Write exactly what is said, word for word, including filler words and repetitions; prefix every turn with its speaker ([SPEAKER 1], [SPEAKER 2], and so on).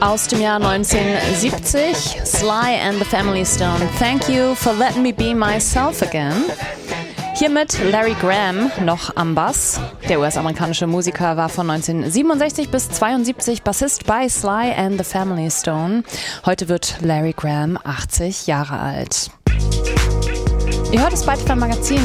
[SPEAKER 1] Aus dem Jahr neunzehnhundertsiebzig, Sly and the Family Stone. Thank you for letting me be myself again. Hiermit Larry Graham noch am Bass. Der U S-amerikanische Musiker war von neunzehnhundertsiebenundsechzig bis zweiundsiebzig Bassist bei Sly and the Family Stone. Heute wird Larry Graham achtzig Jahre alt. Ihr hört das Spotify Magazin.